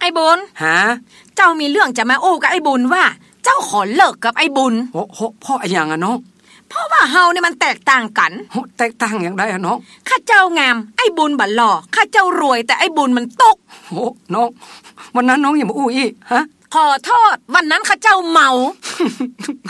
บุญฮะเจ้ามีเรื่องจะมาโอ้กับไอ้บุญว่าเจ้าขอเลิกกับไอ้บุญโอ้โหพ่อไอ้อย่างน้องเพราะว่าเฮาเนี่ยมันแตกต่างกันแตกต่างอย่างไรน้องข้าเจ้างามไอ้บุญบัดหล่อข้าเจ้ารวยแต่ไอ้บุญมันตกโอ้น้องวันนั้นน้องอย่ามาอู้อี้ฮะขอโทษวันนั้นข้าเจ้าเมา